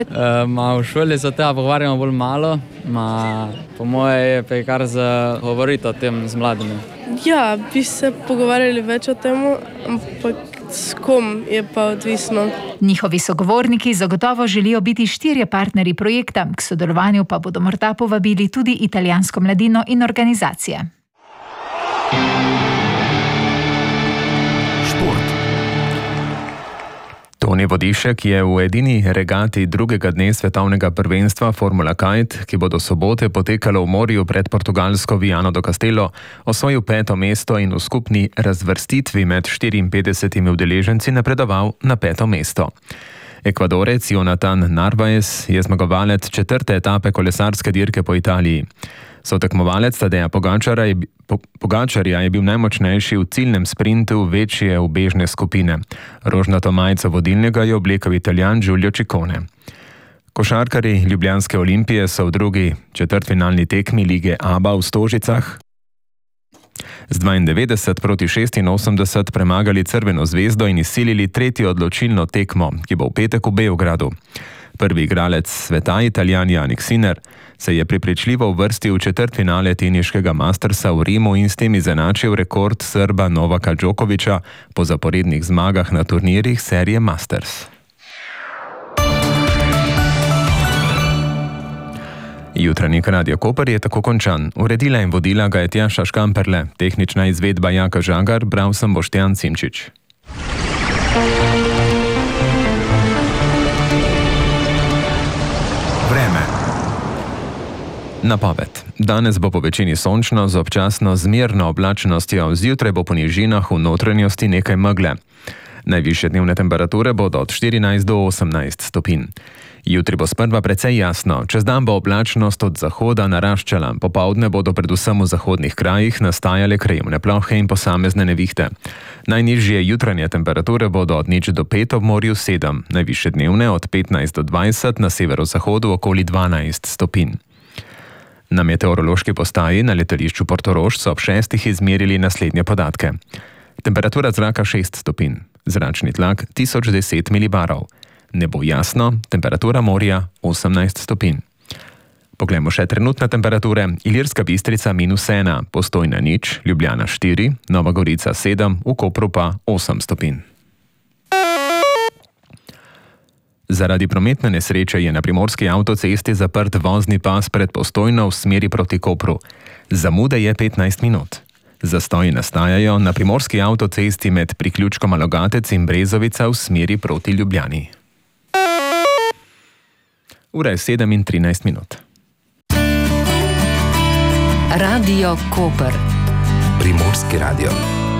V šoli se tega pogovarjamo bolj malo, po moje je pa kar za govoriti o tem z mladimi. Ja, bi se pogovarjali več o tem, ampak s kom je pa odvisno. Njihovi sogovorniki zagotovo želijo biti 4 partnerji projekta, k sodelovanju pa bodo morda povabili tudi italijansko mladino in organizacije. Toni Vodišek je v edini regati drugega dne svetovnega prvenstva Formula Kite, ki bo do sobote potekalo v morju pred portugalsko Viano do Castelo, osvojil 5. mesto in v skupni razvrstitvi med 54 udeleženci napredoval na 5. mesto. Ekvadorec Jonathan Narvaez je zmagovalec 4. etape kolesarske dirke po Italiji. Sotekmovalec Tadeja Pogačarja je bil najmočnejši v ciljnem sprintu večje ubežne skupine. Rožnato majico vodilnega je oblekel Italijan Giulio Ciccone. Košarkarji ljubljanske Olimpije so v drugi četrtfinalni tekmi lige ABA v Stožicah z 92-86 premagali Crveno zvezdo in izsilili tretjo odločilno tekmo, ki bo v petek v Beogradu. Prvi igralec sveta, Italijan Jannik Sinner, se je prepričljivo uvrstil v četrtfinale teniškega Mastersa v Rimu in s tem izenačil rekord Srba Novaka Djokovića po zaporednih zmagah na turnirjih serije Masters. Jutranji Radio Koper je tako končan. Uredila in vodila ga je Tjaša Škamperle, tehnična izvedba Jaka Žagar, bral sem Boštjan Simčič. Vreme. Napoved. Danes bo po večini sončno z občasno zmerno oblačnostjo, zjutraj bo po nižinah v notranjosti nekaj megle. Najvišje dnevne temperature bodo od 14 do 18 stopinj. Jutri bo sprva precej jasno, čez dan bo oblačnost od zahoda naraščala, popoldne bodo predvsem v zahodnih krajih nastajale krajevne plohe in posamezne nevihte. Najnižje jutranje temperature bodo od 0 do 5 ob morju 7, najvišje dnevne od 15 do 20, na severozahodu okoli 12 stopinj. Na meteorološki postaji na letališču Portorož so ob 6 izmerili naslednje podatke. Temperatura zraka 6 stopinj, zračni tlak 1010 milibarov. Nebo jasno, temperatura morja 18 stopinj. Poglejmo še trenutne temperature. Ilirska Bistrica -1, Postojna 0, Ljubljana 4, Nova Gorica 7, v Kopru pa 8 stopinj. Zaradi prometne nesreče je na primorski avtocesti zaprt vozni pas pred Postojno v smeri proti Kopru. Zamude je 15 minut. Zastoji nastajajo na primorski avtocesti med priključkoma Logatec in Brezovica v smeri proti Ljubljani. Ura je 7:13 minut. Radio Koper. Primorski radio.